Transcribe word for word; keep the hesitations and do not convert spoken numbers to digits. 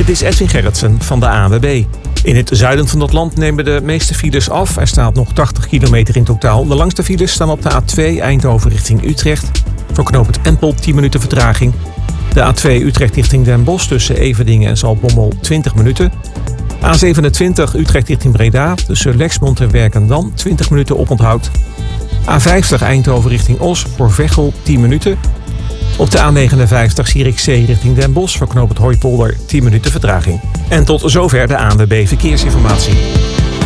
Dit is Edwin Gerritsen van de A N W B. In het zuiden van het land nemen de meeste files af. Er staat nog tachtig kilometer in totaal. De langste files staan op de A twee Eindhoven richting Utrecht. Voor knooppunt Empel tien minuten vertraging. De A twee Utrecht richting Den Bosch tussen Everdingen en Zaltbommel twintig minuten. A zevenentwintig Utrecht richting Breda tussen Lexmond en Werkendam twintig minuten oponthoud. A vijftig Eindhoven richting Os voor Veghel tien minuten. Op de A negenenvijftig Zierikzee richting Den Bosch voor knooppunt Hooipolder tien minuten vertraging. En tot zover de A N W B Verkeersinformatie.